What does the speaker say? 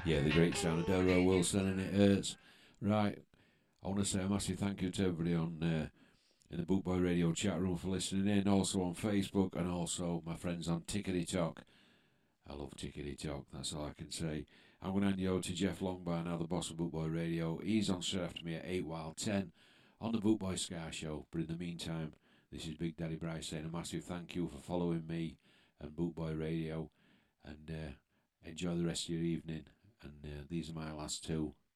Yeah, the great sound of Delroy Wilson, and it hurts. Right, I want to say a massive thank you to everybody on in the Bootboy Radio chat room for listening in, also on Facebook, and also my friends on Tickety Talk. I love Tickety Talk, that's all I can say. I'm going to hand you over to Jeff Longbar now, the boss of Bootboy Radio. He's on straight after me at 8 while 10 on the Bootboy Scar Show. But in the meantime, this is Big Daddy Bryce saying a massive thank you for following me and Bootboy Radio, and enjoy the rest of your evening. And these are my last two.